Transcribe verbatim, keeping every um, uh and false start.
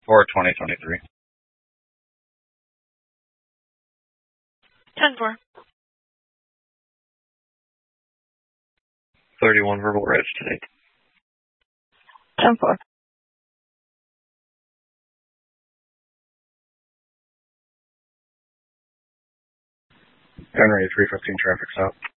for twenty twenty-three. ten four. thirty-one verbal rights today. ten four. January three fifteen traffic stop.